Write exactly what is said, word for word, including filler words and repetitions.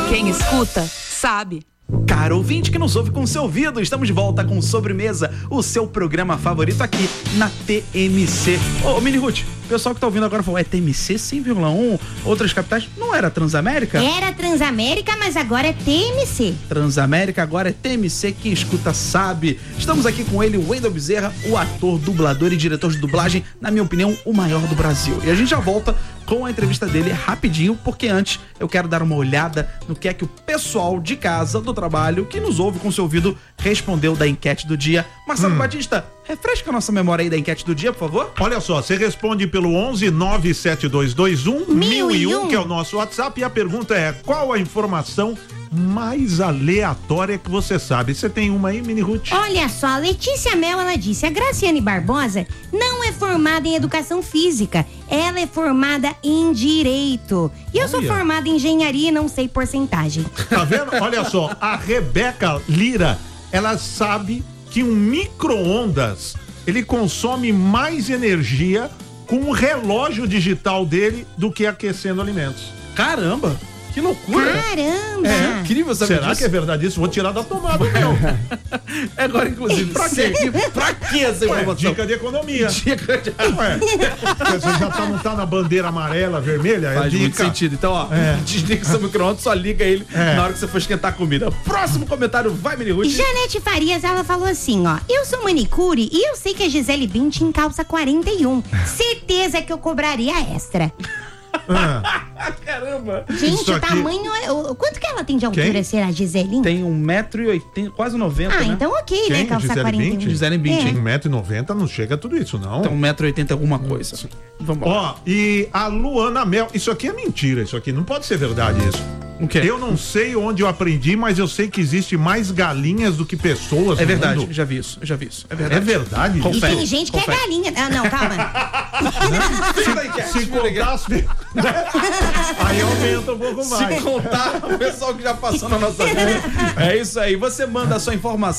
Quem escuta, sabe. Caro ouvinte que nos ouve com seu ouvido, estamos de volta com Sobremesa, o seu programa favorito aqui na T M C. Ô, ô Mini Ruth, o pessoal que tá ouvindo agora falou, é T M C cem vírgula um, outras capitais, não era Transamérica? Era Transamérica, mas agora é T M C. Transamérica, agora é T M C, quem escuta sabe. Estamos aqui com ele, o Wendel Bezerra, o ator, dublador e diretor de dublagem, na minha opinião, o maior do Brasil. E a gente já volta com a entrevista dele rapidinho, porque antes eu quero dar uma olhada no que é que o pessoal de casa, do trabalho, que nos ouve com seu ouvido, respondeu da enquete do dia. Marcelo hum. Batista, refresca a nossa memória aí da enquete do dia, por favor. Olha só, você responde pelo onze nove sete dois dois um mil e um, que é o nosso WhatsApp, e a pergunta é: qual a informação mais aleatória que você sabe? Você tem uma aí, Mini Ruth? Olha só, a Letícia Mel, ela disse: a Graciane Barbosa não é formada em educação física, ela é formada em direito. E eu Olha. sou formada em engenharia e não sei porcentagem. Tá vendo? Olha só, a Rebeca Lira, ela sabe que um micro-ondas, ele consome mais energia com o relógio digital dele do que aquecendo alimentos. Caramba! Que loucura! Caramba! É incrível saber Será disso? que é verdade isso? Vou tirar da tomada, meu. Agora, inclusive, pra quê? Pra quê essa informação? Ué, dica de economia. Dica de... Ué, você já tá, não tá na bandeira amarela, vermelha? Faz é dica. muito sentido. Então, ó, é. desliga seu micro-ondas, só liga ele é. na hora que você for esquentar a comida. Próximo comentário, vai, Mini Ruth. Janete Farias, ela falou assim, ó: eu sou manicure e eu sei que a Gisele Bündchen calça quarenta e um. Certeza que eu cobraria extra. Ah. Caramba! Gente, Isso o aqui... tamanho é... O, quanto que ela tem de altura, Quem? será, Gisele? Tem um metro e oitenta, quase noventa, Ah, né? então ok, Quem? né? Calçar Gisele quarenta e um. Bündchen? Gisele Bündchen. um metro e noventa não chega a tudo isso, não. Então um metro e oitenta alguma coisa. Vamos lá. Ó, e a Luana Mel, isso aqui é mentira, isso aqui não pode ser verdade isso. O quê? Eu não sei onde eu aprendi, mas eu sei que existe mais galinhas do que pessoas. É no verdade, mundo. já vi isso, já vi isso. É verdade. É verdade isso? E Confere. tem gente que Confere. é galinha. Ah, não, calma. Se contasse... Aí aumenta um pouco mais. Se contar o pessoal que já passou na nossa vida. É isso aí. Você manda a sua informação